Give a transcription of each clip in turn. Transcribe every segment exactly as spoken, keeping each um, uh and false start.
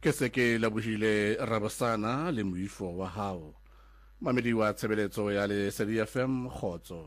ke se ke labohile Rabosana le moifo wa hao mamedi wa tshebeletso ya le S D F M khotso.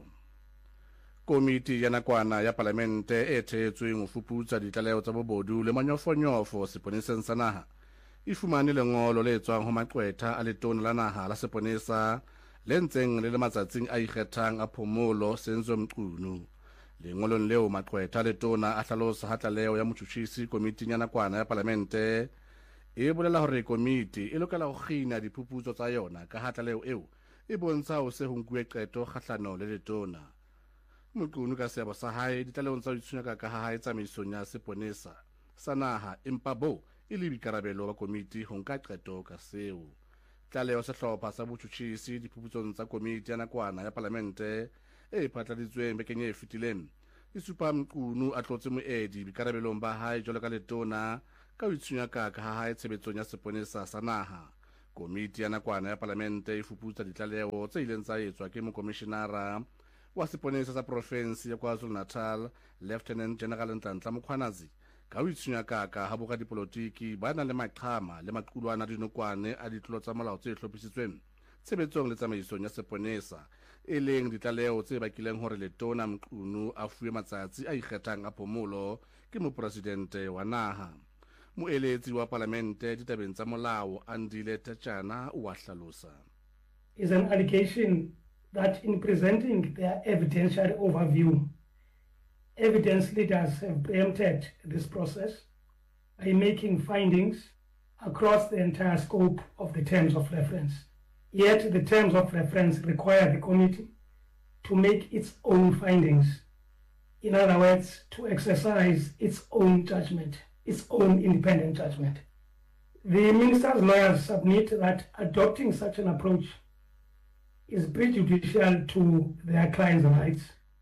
Komiti ya nakwana ya parlamente e thetsweng ho fuputsa ditlaleho tsa bobodu le manyofonyofo seponeseng sa naha e fumane lengolo le tswang ho maqwetha a letona la naha la seponesa le ntseng le le matsatsing a ikgethang a phomolo Senzo Mqunu. Lengolong leo maqwetha a letona a hlalosa ha tlaleho ya motjhutjhisi komiting ya nakwana ya parlamente e bolela hore komiti e lokela ho kgina diphuputso tsa yona ka ha tlaleho eo e bontsha ho se ho nkuwe qeto kgahlano le letona. Mqunu ka seabo sa hae ditlaleong tsa ho itshwenya ka ha hae tsamaisong ya seponesa sa naha empa bo e le boikarabelo ba komiti ho nka qeto ka seo. Tlaleho sehlopha sa botjhutjhisi diphuputsong tsa komiti ya nakwana ya parlamente e phatladitsweng bekeng e fetileng e supa Mqunu a tlotse moedi boikarabelong ba hae jwalo ka letona ka ho itshwenya ka ha hae tshebetsong ya seponesa sa naha. Komiti ya nakwana ya parlamente e fuputsa ditlaleho tse ileng tsa etswa ke mokomishenara wa seponesa sa province ya KwaZulu-Natal Lieutenant General Nhlanhla Mkhwanazi ka ho itshwenya ka ha boka dipolotiki ba na le maqhama le maqulwana a dinokwane a ditlolo tsa molao tse hlophisitsweng tshebetsong le tsamaisong ya seponesa e leng ditlaleho tse bakileng hore letona Mqunu a fuwe matsatsi a ikgethang a phomolo ke mopresidente wa naha. Moeletsi wa parlamente ditabeng tsa molao Andile Tachana o a hlalosa. Is an allegation that in presenting their evidentiary overview, evidence leaders have preempted this process by making findings across the entire scope of the terms of reference. Yet the terms of reference require the committee to make its own findings. In other words, to exercise its own judgment, its own independent judgment. The minister's lawyers submit that adopting such an approach is prejudicial to their clients' rights.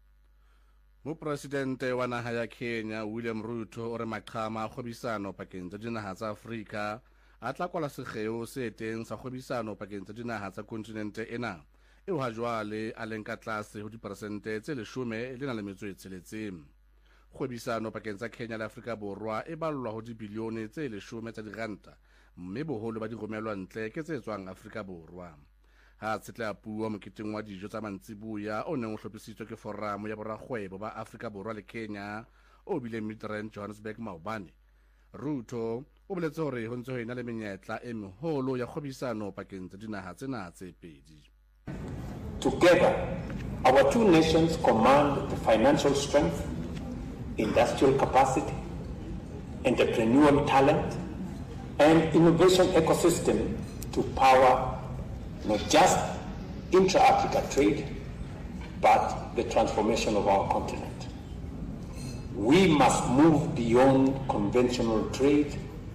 Mopresidente wa naha ya Kenya William Ruto o re maqhama a kgwebisano pakeng tsa dinaha tsa Afrika a tla kwala sekgeo se teng sa kgwebisano pakeng tsa dinaha tsa kontinente ena eo ha jwale a leng ka tlase ho diperesente tse leshome le na le metso e tsheletseng. Kgwebisano pakeng tsa Kenya le Afrika Borwa e ballwa ho dibilione tse leshome tsa diranta mme boholo ba diromelwa ntle ke tse tswang Afrika Borwa. Ha tsetla puo moketeng wa dijo tsa mantsibuya o neng o hlophisitswe ke foramo ya borakgwebo ba Afrika Borwa le Kenya o bile Midrand Johannesburg maobane. Ruto o boletse hore ho ntse ho ena le menyetla e meholo ya kgwebisano pakeng tsa dinaha tsena tse pedi. Together, our two nations command the financial strength, industrial capacity, entrepreneurial talent, and innovation ecosystem to power not just intra-Africa trade, but the transformation of our continent. We must move beyond conventional trade.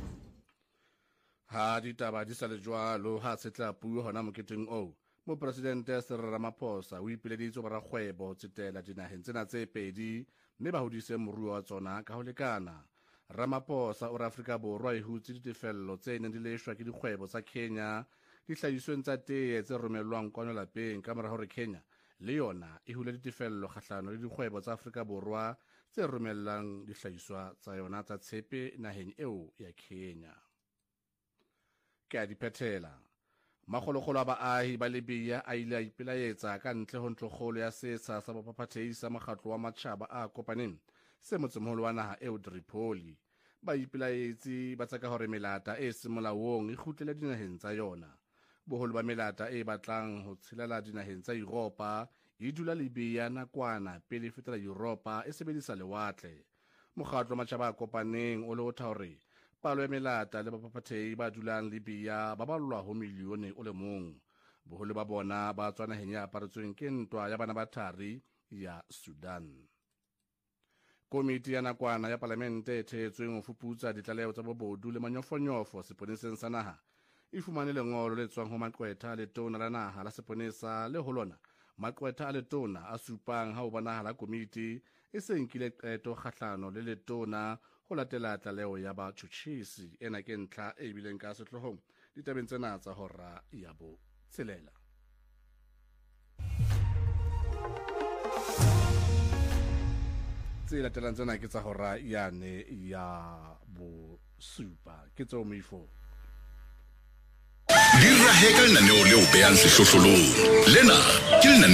Ha ditaba di sa le jwalo ha tsetla puo hona moketeng o mopresidente Cyril Ramaphosa o ipileditse borakgwebo ho tsetela dinaheng tsena tse pedi mme ba hodise moruo wa tsona ka ho lekana. Ramaphosa o re Afrika Borwa e hutse ditefello tse neng di leshwa ke dikgwebo tsa Kenya dihlahisweng tsa tee tse romelwang kwano lapeng ka mora hore Kenya le yona e hule ditefello kgahlano le dikgwebo tsa Afrika Borwa tse romellang dihlahiswa tsa yona tsa tshepe naheng eo ya Kenya. Ke a diphethela makgolokgolo a baahi ba Libya a ile a ipilaetsa ka ntle ho ntlokgolo ya sesa sa bophapathehi sa mokgatlo wa matjhaba a kopaneng se motsemoholo wa naha eo Tripoli. Ba ipilaetsi ba tsaka hore melata e semolaong e kgutlele dinaheng tsa yona. Boholo ba melata e batlang ho tshelela dinaheng tsa Europa e dula Libya nakwana pele e fetela Europa e sebedisa lewatle. Mokgatlo wa matjhaba a kopaneng o lota hore palo ya melata le baphapathehi ba dulang Libya ba ballwa ho milione o le mong. Boholo ba bona ba tswa naheng ya aparetsweng ke ntwa ya bana ba thari ya Sudan. Komiti ya nakwana ya parlamente e thetsweng ho fuputsa ditlaleho tsa bobodu le manyofonyofo seponeseng sa naha e fumane lengolo le tswang ho maqwetha a letona la naha la seponesa le ho lona maqwetha a letona a supang ha ho bonahala komiti e se nkile qeto kgahlano le letona ho latela tlaleho ya batjhutjhisi ena ke ntlha e bileng ka sehlohong ditabeng tsena tsa hora ya bo tshelela. Tse latelang tsena ke tsa hora yane ya bo supa ke tseo moifo he ka lenaneo leo behang sehlohlolong lena ke lenaneo